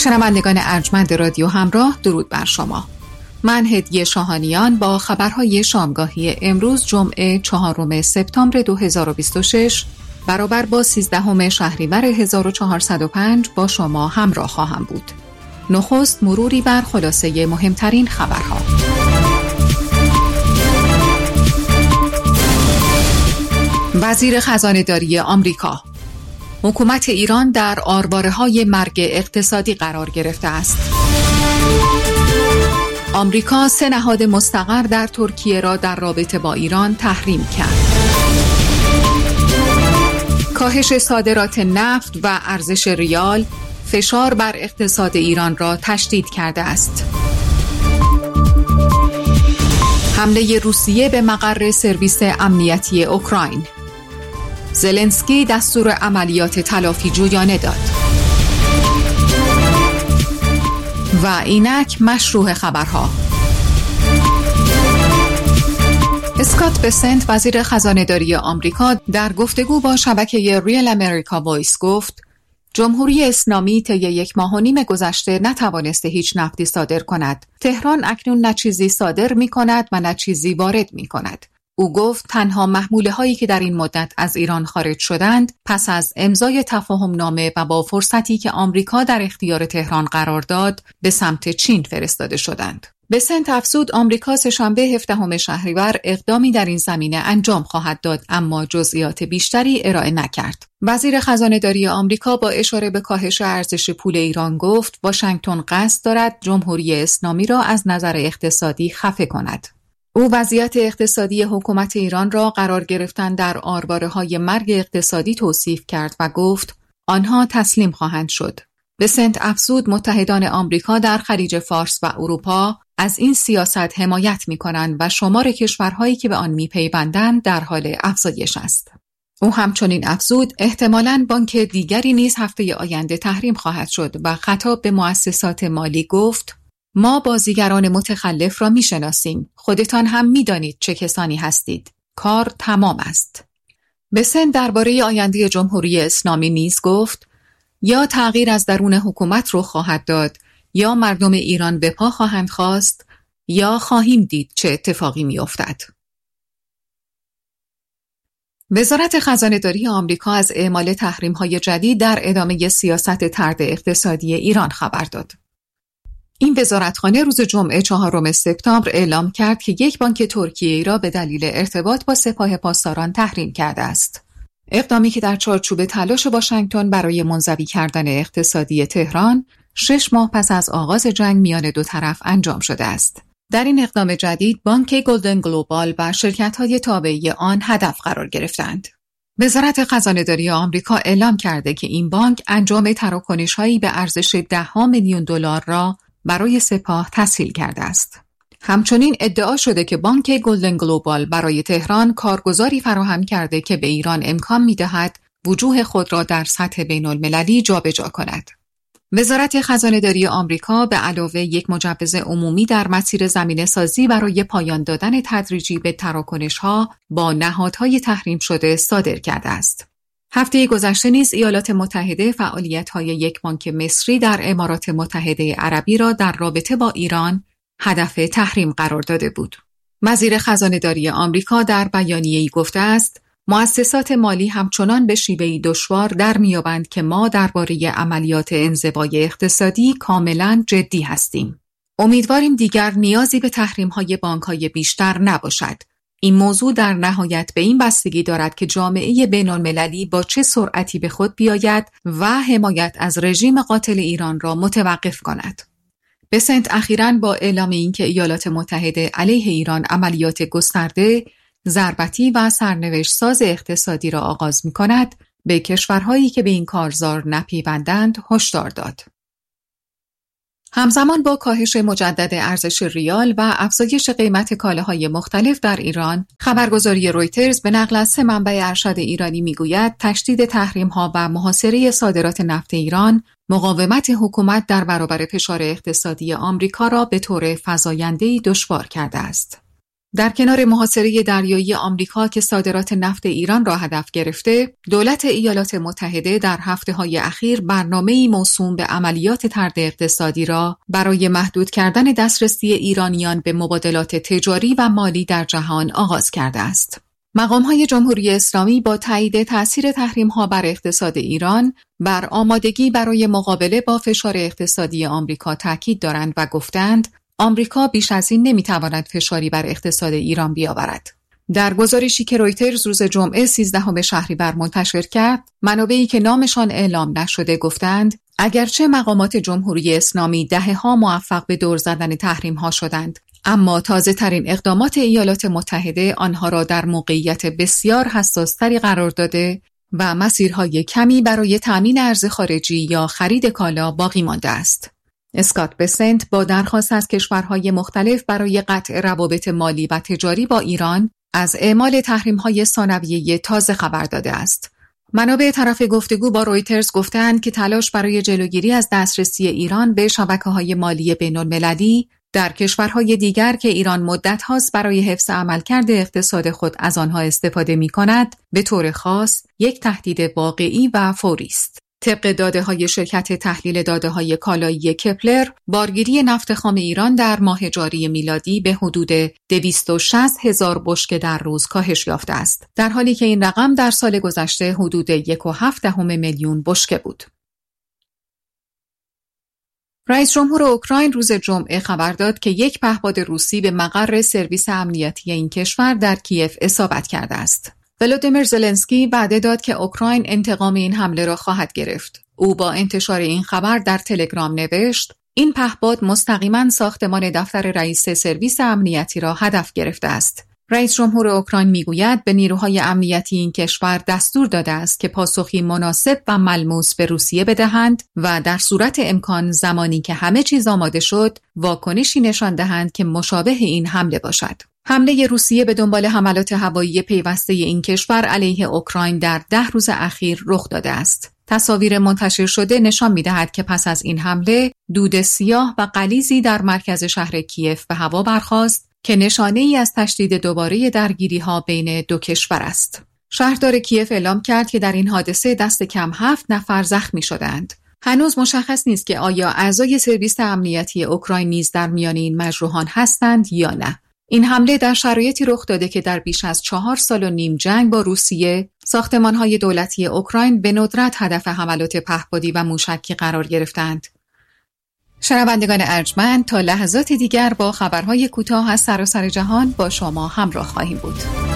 شنوندگان ارجمند رادیو همراه، درود بر شما. من هدیه شاهانیان با خبرهای شامگاهی امروز جمعه 4 سپتامبر 2026 برابر با 13 شهریور 1405 با شما همراه خواهم بود. نخست مروری بر خلاصه مهمترین خبرها. وزیر خزانه‌داری آمریکا: حکومت ایران در آرواره‌های مرگ اقتصادی قرار گرفته است. آمریکا 3 نهاد مستقر در ترکیه را در رابطه با ایران تحریم کرد. کاهش صادرات نفت و ارزش ریال فشار بر اقتصاد ایران را تشدید کرده است. حمله روسیه به مقر سرویس امنیتی اوکراین. زلنسکی دستور عملیات تلافی جویانه داد. و اینک مشروع خبرها. اسکات بسنت، وزیر خزانه‌داری آمریکا، در گفتگو با شبکه ریل امریکا وایس گفت جمهوری اسلامی طی 1.5 ماه گذشته نتوانسته هیچ نفتی صادر کند. تهران اکنون نه چیزی صادر می کند و نه چیزی وارد می کند. او گفت تنها محموله هایی که در این مدت از ایران خارج شدند پس از امضای تفاهم نامه و با فرصتی که آمریکا در اختیار تهران قرار داد به سمت چین فرستاده شدند. بسنت افزود آمریکا سه‌شنبه 17 شهریور اقدامی در این زمینه انجام خواهد داد، اما جزئیات بیشتری ارائه نکرد. وزیر خزانه‌داری آمریکا با اشاره به کاهش ارزش پول ایران گفت واشنگتن قصد دارد جمهوری اسلامی را از نظر اقتصادی خفه کند. او وضعیت اقتصادی حکومت ایران را قرار گرفتن در آرواره‌های مرگ اقتصادی توصیف کرد و گفت آنها تسلیم خواهند شد. بسنت افزود متحدان آمریکا در خلیج فارس و اروپا از این سیاست حمایت می‌کنند و شمار کشورهایی که به آن می‌پیوندند در حال افزایش است. او همچنین افزود احتمالاً بانک دیگری نیز هفته آینده تحریم خواهد شد و خطاب به مؤسسات مالی گفت ما بازیگران متخلف را می‌شناسیم. خودتان هم می‌دانید چه کسانی هستید. کار تمام است. بسنت درباره آینده جمهوری اسلامی نیز گفت یا تغییر از درون حکومت رو خواهد داد یا مردم ایران به پا خواهند خواست یا خواهیم دید چه اتفاقی می‌افتد. وزارت خزانه‌داری آمریکا از اعمال تحریم‌های جدید در ادامه سیاست طرد اقتصادی ایران خبر داد. این وزارتخانه روز جمعه 4 سپتامبر اعلام کرد که یک بانک ترکیه‌ای را به دلیل ارتباط با سپاه پاسداران تحریم کرده است. اقدامی که در چارچوب تلاش واشنگتن برای منزوی کردن اقتصادی تهران 6 ماه پس از آغاز جنگ میان دو طرف انجام شده است. در این اقدام جدید بانک گلدن گلوبال و شرکت‌های تابعی آن هدف قرار گرفتند. وزارت خزانه‌داری آمریکا اعلام کرده که این بانک انجام تراکنش‌هایی به ارزش $10 میلیون را برای سپاه تسهیل کرده است. همچنین ادعا شده که بانک گلدن گلوبال برای تهران کارگزاری فراهم کرده که به ایران امکان می‌دهد وجوه خود را در سطح بین‌المللی جابجا کند. وزارت خزانه‌داری آمریکا به علاوه یک مجوز عمومی در مسیر زمینه‌سازی برای پایان دادن تدریجی به تراکنش‌ها با نهادهای تحریم شده صادر کرده است. هفته گذشته نیز ایالات متحده فعالیت‌های یک بانک مصری در امارات متحده عربی را در رابطه با ایران هدف تحریم قرار داده بود. وزیر خزانه‌داری آمریکا در بیانیه‌ای گفته است مؤسسات مالی همچنان به شیوهی دشوار در می‌یابند که ما درباره عملیات انزوای اقتصادی کاملاً جدی هستیم. امیدواریم دیگر نیازی به تحریم‌های بانک‌های بیشتر نباشد. این موضوع در نهایت به این بستگی دارد که جامعه بین‌المللی با چه سرعتی به خود بیاید و حمایت از رژیم قاتل ایران را متوقف کند. بسنت اخیراً با اعلام اینکه ایالات متحده علیه ایران عملیات گسترده، ضربتی و سرنوشت ساز اقتصادی را آغاز می‌کند، به کشورهایی که به این کارزار نپیوندند هشدار داد. همزمان با کاهش مجدد ارزش ریال و افزایش قیمت کالاهای مختلف در ایران، خبرگزاری رویترز به نقل از 3 منبع ارشد ایرانی میگوید تشدید تحریم‌ها و محاصره صادرات نفت ایران مقاومت حکومت در برابر فشار اقتصادی آمریکا را به طور فزاینده‌ای دشوار کرده است. در کنار محاصره دریایی آمریکا که صادرات نفت ایران را هدف گرفته، دولت ایالات متحده در هفته‌های اخیر برنامه‌ای موسوم به عملیات طرد اقتصادی را برای محدود کردن دسترسی ایرانیان به مبادلات تجاری و مالی در جهان آغاز کرده است. مقام‌های جمهوری اسلامی با تایید تأثیر تحریم‌ها بر اقتصاد ایران بر آمادگی برای مقابله با فشار اقتصادی آمریکا تاکید دارند و گفتند آمریکا بیش از این نمی‌تواند فشاری بر اقتصاد ایران بیاورد. در گزارشی که رویترز روز جمعه 13 شهریور منتشر کرد، منابعی که نامشان اعلام نشده گفتند اگرچه مقامات جمهوری اسلامی دهه‌ها موفق به دور زدن تحریم‌ها شدند، اما تازه‌ترین اقدامات ایالات متحده آنها را در موقعیت بسیار حساس‌تری قرار داده و مسیرهای کمی برای تأمین ارز خارجی یا خرید کالا باقی مانده است. اسکات بسنت با درخواست از کشورهای مختلف برای قطع روابط مالی و تجاری با ایران از اعمال تحریم‌های ثانویه تازه خبر داده است. منابع طرف گفتگو با رویترز گفتند که تلاش برای جلوگیری از دسترسی ایران به شبکه‌های مالی بین‌المللی در کشورهای دیگر که ایران مدت‌هاست برای حفظ عملکرد اقتصاد خود از آنها استفاده می‌کند، به طور خاص یک تهدید واقعی و فوری است. طبق داده‌های شرکت تحلیل داده‌های کالایی کپلر، بارگیری نفت خام ایران در ماه جاری میلادی به حدود 260,000 بشکه در روز کاهش یافته است، در حالی که این رقم در سال گذشته حدود 1.7 میلیون بشکه بود. رئیس جمهور اوکراین روز جمعه خبر داد که یک پهپاد روسی به مقر سرویس امنیتی این کشور در کیف اصابت کرده است. ولودیمیر زلنسکی وعده داد که اوکراین انتقام این حمله را خواهد گرفت. او با انتشار این خبر در تلگرام نوشت: این پهپاد مستقیما ساختمان دفتر رئیس سرویس امنیتی را هدف گرفته است. رئیس جمهور اوکراین میگوید به نیروهای امنیتی این کشور دستور داده است که پاسخی مناسب و ملموس به روسیه بدهند و در صورت امکان زمانی که همه چیز آماده شد، واکنشی نشان دهند که مشابه این حمله باشد. حمله روسیه به دنبال حملات هوایی پیوسته این کشور علیه اوکراین در 10 روز اخیر رخ داده است. تصاویر منتشر شده نشان می‌دهد که پس از این حمله دود سیاه و غلیظی در مرکز شهر کیف به هوا برخاست که نشانه‌ای از تشدید دوباره درگیری‌ها بین دو کشور است. شهردار کیف اعلام کرد که در این حادثه دست کم 7 نفر زخمی شدند. هنوز مشخص نیست که آیا اعضای سرویس امنیتی اوکراین نیز در میان این مجروحان هستند یا نه. این حمله در شرایطی رخ داده که در بیش از 4 سال و نیم جنگ با روسیه، ساختمان‌های دولتی اوکراین به ندرت هدف حملات پهپادی و موشکی قرار گرفتند. شنوندگان ارجمند، تا لحظات دیگر با خبرهای کوتاه از سراسر جهان با شما همراه خواهیم بود.